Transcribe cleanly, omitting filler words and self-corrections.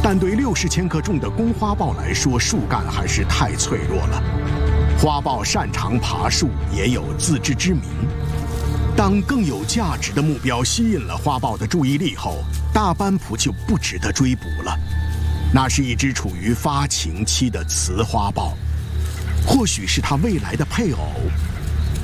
但对60千克重的公花豹来说，树干还是太脆弱了。花豹擅长爬树，也有自知之明。当更有价值的目标吸引了花豹的注意力后，大斑蝥就不值得追捕了。那是一只处于发情期的雌花豹，或许是它未来的配偶，